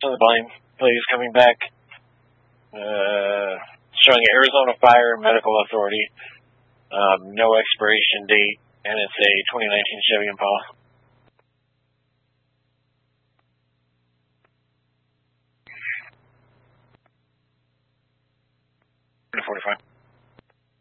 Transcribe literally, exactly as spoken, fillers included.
of the blame, please, coming back. Uh, showing Arizona Fire Medical Authority. Um, no expiration date, and it's a twenty nineteen Chevy Impala. forty-five.